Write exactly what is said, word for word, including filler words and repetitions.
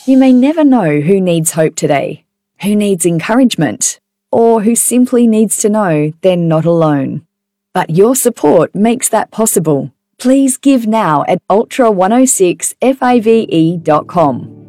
You may never know who needs hope today, who needs encouragement, or who simply needs to know they're not alone. But your support makes that possible. Please give now at ultra one oh six fave dot com.